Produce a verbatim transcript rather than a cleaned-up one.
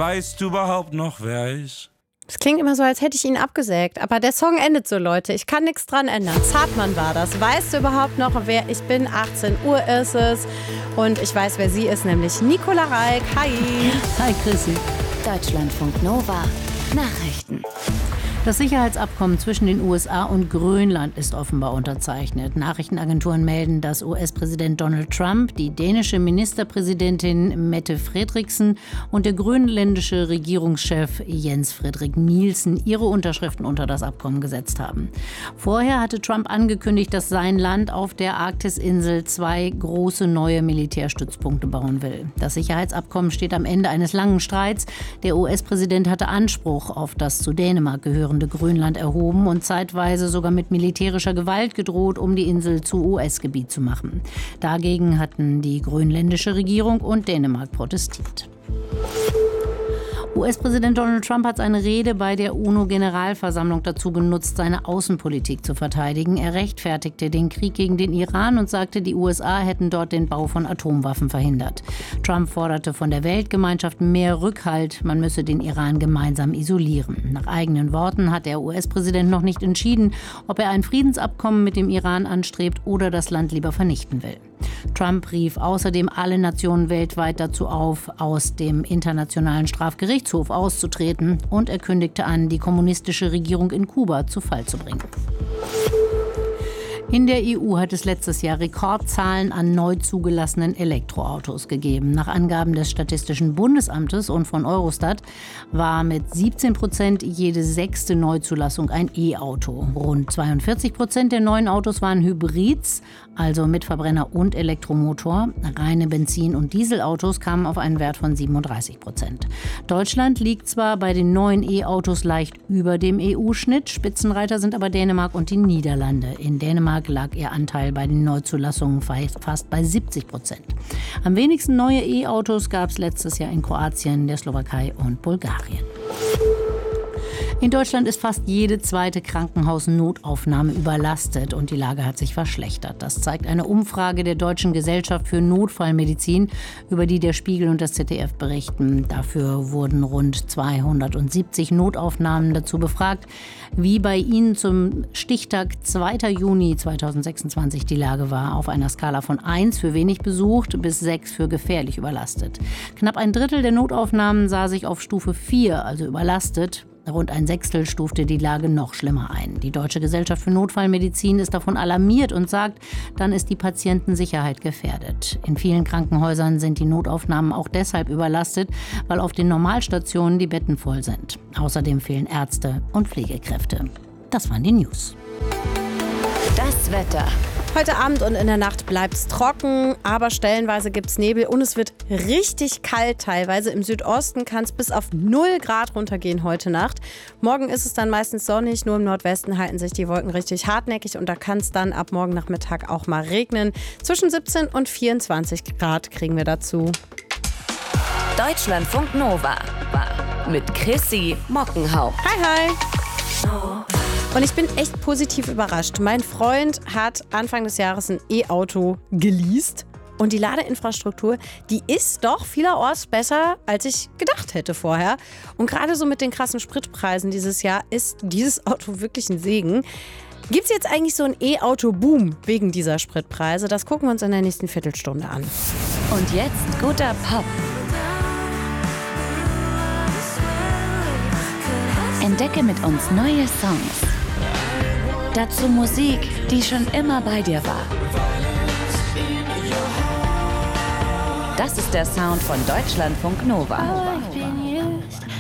Weißt du überhaupt noch, wer ich? Es klingt immer so, als hätte ich ihn abgesägt. Aber der Song endet so, Leute. Ich kann nichts dran ändern. Zartmann war das. Weißt du überhaupt noch, wer ich bin? achtzehn Uhr ist es. Und ich weiß, wer sie ist, nämlich Nicola Reik. Hi. Hi, Chrissy. Deutschlandfunk Nova. Nachrichten. Das Sicherheitsabkommen zwischen den U S A und Grönland ist offenbar unterzeichnet. Nachrichtenagenturen melden, dass U S-Präsident Donald Trump, die dänische Ministerpräsidentin Mette Frederiksen und der grönländische Regierungschef Jens Frederik Nielsen ihre Unterschriften unter das Abkommen gesetzt haben. Vorher hatte Trump angekündigt, dass sein Land auf der Arktisinsel zwei große neue Militärstützpunkte bauen will. Das Sicherheitsabkommen steht am Ende eines langen Streits. Der U S-Präsident hatte Anspruch auf das zu Dänemark gehörende Grönland erhoben und zeitweise sogar mit militärischer Gewalt gedroht, um die Insel zu U S-Gebiet zu machen. Dagegen hatten die grönländische Regierung und Dänemark protestiert. U S-Präsident Donald Trump hat seine Rede bei der UNO-Generalversammlung dazu genutzt, seine Außenpolitik zu verteidigen. Er rechtfertigte den Krieg gegen den Iran und sagte, die U S A hätten dort den Bau von Atomwaffen verhindert. Trump forderte von der Weltgemeinschaft mehr Rückhalt. Man müsse den Iran gemeinsam isolieren. Nach eigenen Worten hat der U S-Präsident noch nicht entschieden, ob er ein Friedensabkommen mit dem Iran anstrebt oder das Land lieber vernichten will. Trump rief außerdem alle Nationen weltweit dazu auf, aus dem Internationalen Strafgerichtshof auszutreten, und er kündigte an, die kommunistische Regierung in Kuba zu Fall zu bringen. In der E U hat es letztes Jahr Rekordzahlen an neu zugelassenen Elektroautos gegeben. Nach Angaben des Statistischen Bundesamtes und von Eurostat war mit siebzehn Prozent jede sechste Neuzulassung ein E-Auto. Rund zweiundvierzig Prozent der neuen Autos waren Hybrids, also mit Verbrenner und Elektromotor. Reine Benzin- und Dieselautos kamen auf einen Wert von siebenunddreißig Prozent. Deutschland liegt zwar bei den neuen E-Autos leicht über dem E U-Schnitt, Spitzenreiter sind aber Dänemark und die Niederlande. In Dänemark lag ihr Anteil bei den Neuzulassungen fast bei siebzig Prozent. Am wenigsten neue E-Autos gab es letztes Jahr in Kroatien, der Slowakei und Bulgarien. In Deutschland ist fast jede zweite Krankenhausnotaufnahme überlastet und die Lage hat sich verschlechtert. Das zeigt eine Umfrage der Deutschen Gesellschaft für Notfallmedizin, über die der Spiegel und das Z D F berichten. Dafür wurden rund zweihundertsiebzig Notaufnahmen dazu befragt, wie bei ihnen zum Stichtag zweiten Juni zweitausendsechsundzwanzig die Lage war, auf einer Skala von eins für wenig besucht bis sechs für gefährlich überlastet. Knapp ein Drittel der Notaufnahmen sah sich auf Stufe vier, also überlastet. Rund ein Sechstel stufte die Lage noch schlimmer ein. Die Deutsche Gesellschaft für Notfallmedizin ist davon alarmiert und sagt, dann ist die Patientensicherheit gefährdet. In vielen Krankenhäusern sind die Notaufnahmen auch deshalb überlastet, weil auf den Normalstationen die Betten voll sind. Außerdem fehlen Ärzte und Pflegekräfte. Das waren die News. Das Wetter. Heute Abend und in der Nacht bleibt es trocken, aber stellenweise gibt es Nebel und es wird richtig kalt teilweise. Im Südosten kann es bis auf null Grad runtergehen heute Nacht. Morgen ist es dann meistens sonnig, nur im Nordwesten halten sich die Wolken richtig hartnäckig und da kann es dann ab morgen Nachmittag auch mal regnen. Zwischen siebzehn und vierundzwanzig Grad kriegen wir dazu. Deutschlandfunk Nova mit Chrissy Mockenhaupt. Hi, hi. Und ich bin echt positiv überrascht. Mein Freund hat Anfang des Jahres ein E-Auto geleast. Und die Ladeinfrastruktur, die ist doch vielerorts besser, als ich gedacht hätte vorher. Und gerade so mit den krassen Spritpreisen dieses Jahr ist dieses Auto wirklich ein Segen. Gibt es jetzt eigentlich so einen E-Auto-Boom wegen dieser Spritpreise? Das gucken wir uns in der nächsten Viertelstunde an. Und jetzt guter Pop. Entdecke mit uns neue Songs. Dazu Musik, die schon immer bei dir war. Das ist der Sound von Deutschlandfunk Nova.